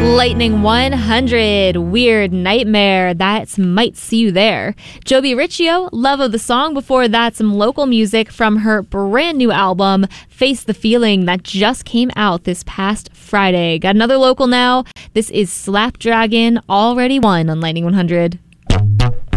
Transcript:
Lightning 100, Weird Nightmare, that's Might See You There. Joby Riccio, Love of the Song. Before that, some local music from her brand new album, Face the Feeling, that just came out this past Friday. Got another local now. This is Slapdragon, Already Won on Lightning 100.